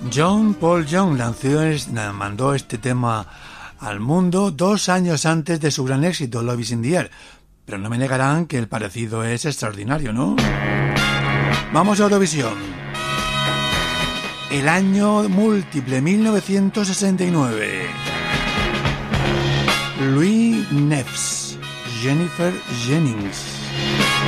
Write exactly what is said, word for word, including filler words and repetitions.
John Paul Young lanzó, mandó este tema al mundo dos años antes de su gran éxito, Love is in the Air. Pero no me negarán que el parecido es extraordinario, ¿no? Vamos a Eurovisión. El año múltiple, mil novecientos sesenta y nueve. Louis Neves, Jennifer Jennings.